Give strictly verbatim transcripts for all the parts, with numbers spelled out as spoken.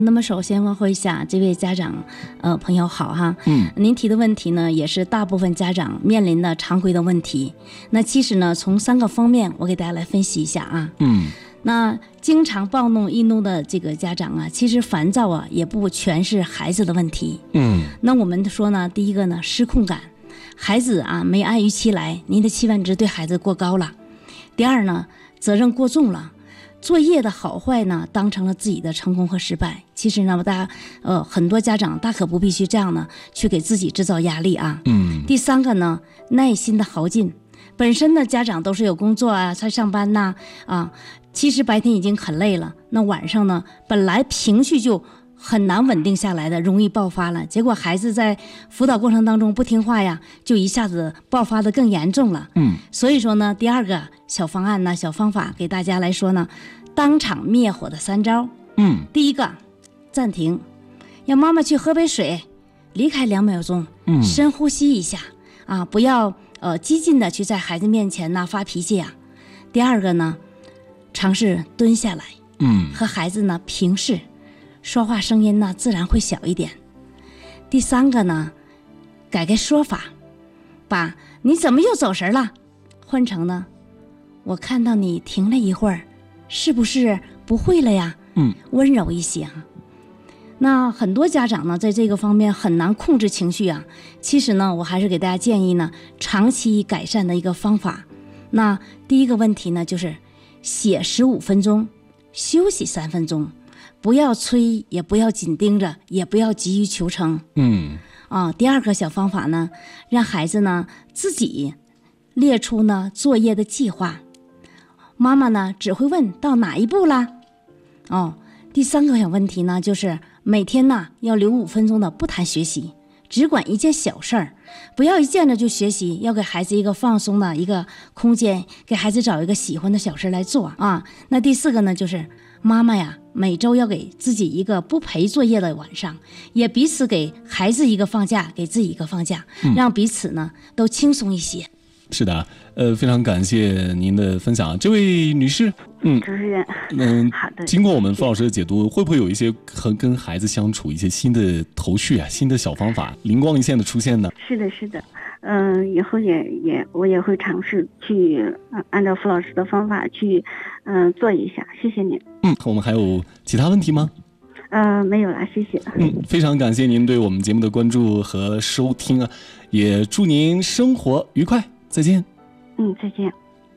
那么首先问候一下这位家长，呃，朋友好哈。 嗯， 您提的问题呢，也是大部分家长面临的常规的问题。那其实呢，从三个方面，我给大家来分析一下啊。 嗯， 那经常暴怒易怒的这个家长啊，其实烦躁啊，也不全是孩子的问题。 嗯， 那我们说呢，第一个呢，失控感，孩子啊没按预期来，您的期望值对孩子过高了。第二呢，责任过重了。作业的好坏呢，当成了自己的成功和失败。其实呢，大家呃很多家长大可不必去这样呢，去给自己制造压力啊。 嗯。 第三个呢，耐心的耗尽。本身呢，家长都是有工作啊，在上班呐啊，其实白天已经很累了，那晚上呢，本来情绪就很难稳定下来的，容易爆发了。结果孩子在辅导过程当中不听话呀，就一下子爆发的更严重了。 嗯， 所以说呢，第二个小方案呢，小方法给大家来说呢，当场灭火的三招。 嗯， 第一个，暂停，让妈妈去喝杯水，离开两秒钟， 嗯， 深呼吸一下啊，不要呃激进的去在孩子面前呢发脾气呀。第二个呢，尝试蹲下来， 嗯， 和孩子呢平视。说话声音呢自然会小一点。第三个呢，改个说法，把你怎么又走神了换成呢，我看到你停了一会儿，是不是不会了呀？ 嗯， 温柔一些啊。那很多家长呢在这个方面很难控制情绪啊，其实呢我还是给大家建议呢长期改善的一个方法。那第一个问题呢，就是写十五分钟，休息三分钟，不要催，也不要紧盯着，也不要急于求成。 嗯， 啊，第二个小方法呢，让孩子呢自己列出呢作业的计划，妈妈呢只会问到哪一步啦。哦，第三个小问题呢，就是每天呢要留五分钟的不谈学习，只管一件小事儿，不要一见着就学习，要给孩子一个放松的一个空间，给孩子找一个喜欢的小事来做啊。那第四个呢，就是妈妈呀，每周要给自己一个不陪作业的晚上，也彼此给孩子一个放假，给自己一个放假， 嗯、 让彼此呢都轻松一些。 是的，呃，非常感谢您的分享，这位女士，嗯， 主持人， 嗯， 好的。 经过我们傅老师的解读，会不会有一些和跟孩子相处一些新的头绪啊，新的小方法，灵光一现的出现呢？ 是的，是的，嗯、呃，以后也也我也会尝试去、呃、按照傅老师的方法去，嗯、呃，做一下。谢谢您。 嗯，我们还有其他问题吗？ 呃，没有了，谢谢。 嗯，非常感谢您对我们节目的关注和收听啊，也祝您生活愉快，再见。 嗯，再见。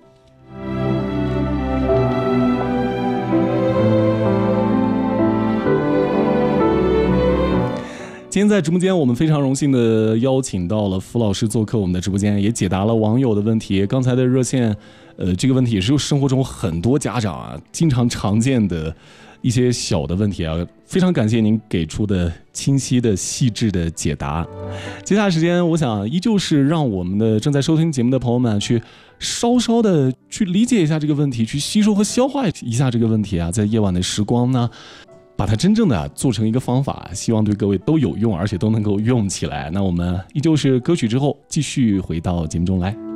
今天在直播间，我们非常荣幸的邀请到了傅老师做客我们的直播间，也解答了网友的问题。刚才的热线，呃，这个问题也是生活中很多家长啊经常常见的一些小的问题啊，非常感谢您给出的清晰的细致的解答。接下来时间，我想依旧是让我们的正在收听节目的朋友们去稍稍的去理解一下这个问题，去吸收和消化一下这个问题啊，在夜晚的时光呢，把它真正的做成一个方法，希望对各位都有用，而且都能够用起来。那我们依旧是歌曲之后继续回到节目中来。